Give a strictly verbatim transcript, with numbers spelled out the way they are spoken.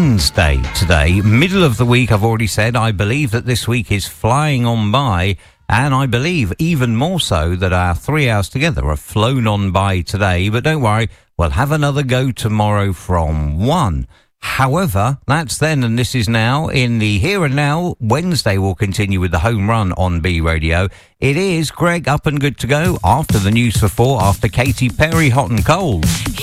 Wednesday today, middle of the week. I've already said I believe that this week is flying on by, and I believe even more so that our three hours together have flown on by today. But don't worry, we'll have another go tomorrow from one. However, that's then and this is now. In the here and now, Wednesday will continue with the home run on B Radio. It is Greg up and good to go after the news for four, after Katy Perry, Hot and Cold.